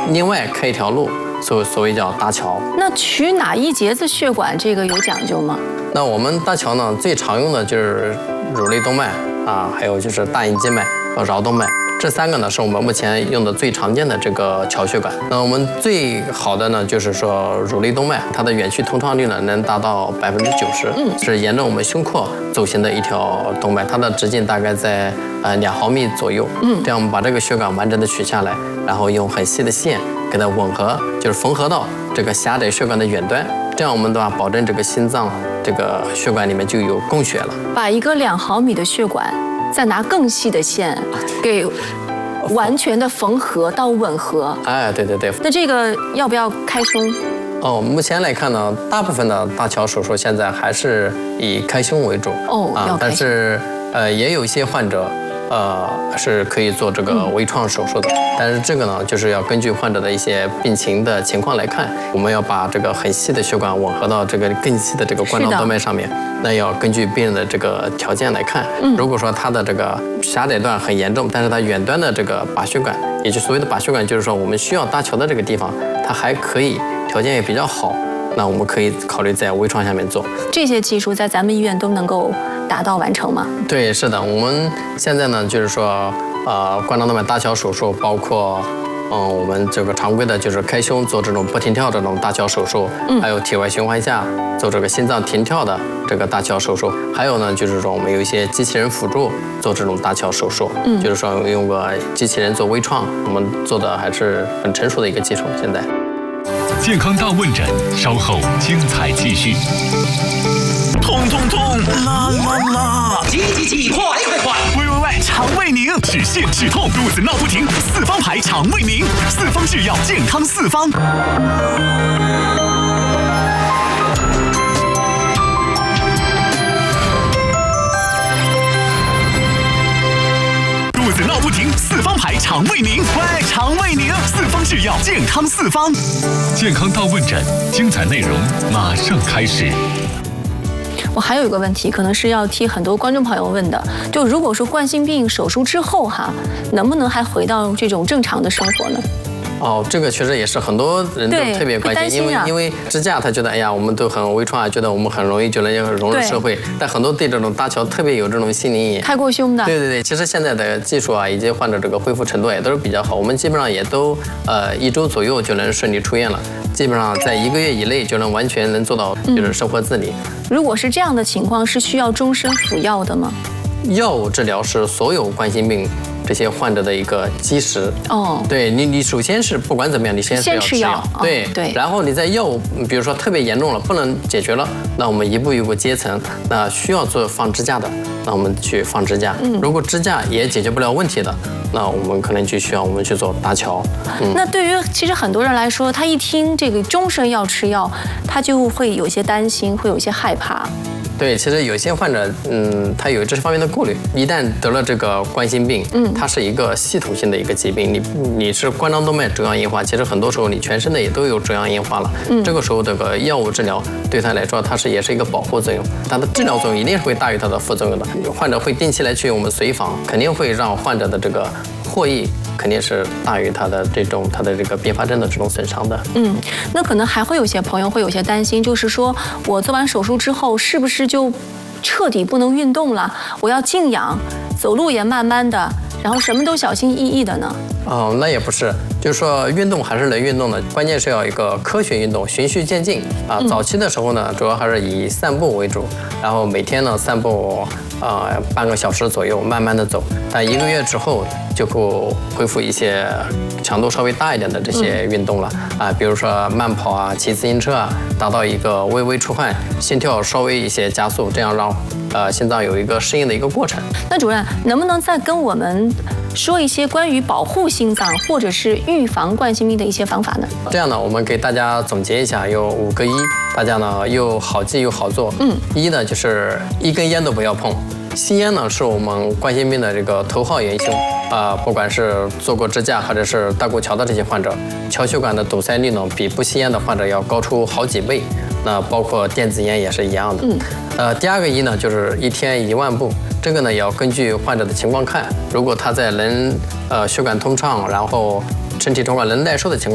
另外开一条路，所谓叫搭桥。 那取哪一节子血管这个有讲究吗？ 那我们搭桥呢，最常用的就是乳类动脉啊，还有就是大阴肌脉和桡动脉。这3个呢是我们目前用的最常见的这个桥血管。那我们最好的呢就是说乳类动脉，它的远区通畅率呢能达到90%，是沿着我们胸廓走行的一条动脉，它的直径大概在2毫米左右。这样我们把这个血管完整的取下来，然后用很细的线给它吻合，就是缝合到这个狭窄血管的远端。这样我们的话，保证这个心脏这个血管里面就有供血了。 把一个2毫米的血管，再拿更细的线给完全的缝合到吻合。 哎，对。 那这个要不要开胸？ 哦，目前来看呢，大部分的搭桥手术现在还是以开胸为主。但是也有一些患者。是可以做这个微创手术的，但是这个呢，就是要根据患者的一些病情的情况来看，我们要把这个很细的血管吻合到这个更细的这个冠状动脉上面，那要根据病人的这个条件来看。如果说他的这个狭窄段很严重，但是他远端的这个靶血管，也就所谓的靶血管，就是说我们需要搭桥的这个地方，它还可以条件也比较好，那我们可以考虑在微创下面做。这些技术在咱们医院都能够达到完成吗？ 对，是的，我们现在呢，就是说，冠状动脉搭桥手术，包括，我们这个常规的就是开胸做这种不停跳这种搭桥手术，还有体外循环下做这个心脏停跳的这个搭桥手术，还有呢，就是说我们有一些机器人辅助做这种搭桥手术，就是说用个机器人做微创，我们做的还是很成熟的一个技术。现在， 健康大问诊，稍后精彩继续。 痛痛痛，啦啦啦！急，快！喂！肠胃宁，止泻止痛，肚子闹不停，四方牌肠胃宁，四方制药，健康四方。肚子闹不停，四方牌肠胃宁，喂，肠胃宁，四方制药，健康四方。 健康大问诊，精彩内容马上开始。 我还有一个问题，可能是要替很多观众朋友问的，就如果说冠心病手术之后能不能还回到这种正常的生活呢？ 这个确实也是很多人都特别关心，因为支架他觉得，哎呀，我们都很微创觉得我们很容易就能融入社会，但很多对这种搭桥特别有这种心理阴影。 开过胸的， 对，其实现在的技术以及患者这个恢复程度也都是比较好，我们基本上也都1周左右就能顺利出院了，基本上在1个月以内就能完全能做到就是生活自理。 如果是这样的情况，是需要终身服药的吗？ 药物治疗是所有冠心病这些患者的一个基石。对你首先是不管怎么样，你先是要吃药，对，然后你在药物，比如说特别严重了，不能解决了，那我们一步一步阶层，那需要放支架的，那我们去放支架。如果支架也解决不了问题的，那我们可能就需要我们去做搭桥。 那对于其实很多人来说，他一听这个终身要吃药，他就会有些担心，会有些害怕。 对，其实有些患者，他有这方面的顾虑。一旦得了这个冠心病，它是一个系统性的一个疾病，你是冠状动脉粥样硬化，其实很多时候你全身的也都有粥样硬化了。这个时候这个药物治疗对他来说，它也是一个保护作用，它的治疗作用一定是会大于它的副作用的。患者会定期来去我们随访，肯定会让患者的这个获益肯定是大于他的这个并发症的这种损伤的。 那可能还会有些朋友会有些担心，就是说我做完手术之后是不是就彻底不能运动了？我要静养，走路也慢慢的，然后什么都小心翼翼的呢？ 那也不是，就是说运动还是能运动的，关键是要一个科学运动，循序渐进早期的时候呢，主要还是以散步为主，然后每天呢散步半个小时左右，慢慢的走。但1个月之后就会恢复一些强度稍微大一点的这些运动了比如说慢跑骑自行车达到一个微微出汗，心跳稍微一些加速，这样让心脏有一个适应的一个过程。 那主任能不能再跟我们说一些关于保护心脏或者是预防冠心病的一些方法呢？ 这样呢，我们给大家总结一下，有5个1，大家呢又好记又好做。1呢就是1根烟都不要碰。吸烟呢是我们冠心病的这个头号元凶不管是做过支架或者是搭过桥的这些患者，桥血管的堵塞率呢比不吸烟的患者要高出好几倍。那包括电子烟也是一样的。第2个1呢就是1天1万步，这个呢也要根据患者的情况看，如果他在血管通畅，然后身体状况能耐受的情况